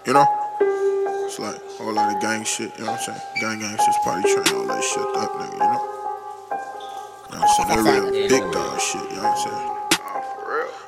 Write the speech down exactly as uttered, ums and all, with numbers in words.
You know? It's like a whole lot of gang shit, you know what I'm saying? Gang gang shit's party train, all that shit up, nigga, you know? You know what I'm saying? That real big dog shit, you know what I'm saying? Oh, for real?